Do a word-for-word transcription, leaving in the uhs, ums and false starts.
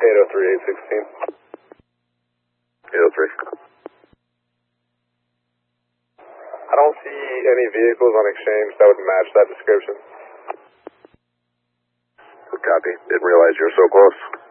eight oh three, eight sixteen. eight oh three. I don't see any vehicles on exchange that would match that description. Copy. Didn't realize you were so close.